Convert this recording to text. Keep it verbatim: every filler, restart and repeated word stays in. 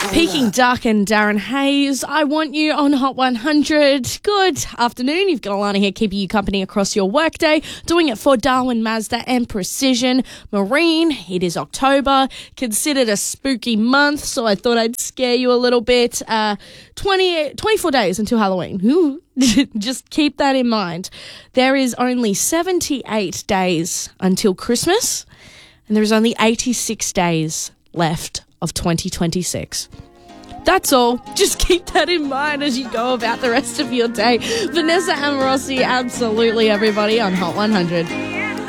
Peking Duck and Darren Hayes, I want you on Hot one hundred. Good afternoon. You've got Alana here keeping you company across your workday, doing it for Darwin Mazda and Precision Marine. It is October, considered a spooky month, so I thought I'd scare you a little bit. Uh, twenty, twenty-four days until Halloween. Ooh. Just keep that in mind. There is only seventy-eight days until Christmas, and there is only eighty-six days left of twenty twenty-six. That's all. Just keep that in mind as you go about the rest of your day. Vanessa Amorosi, absolutely everybody on Hot one hundred.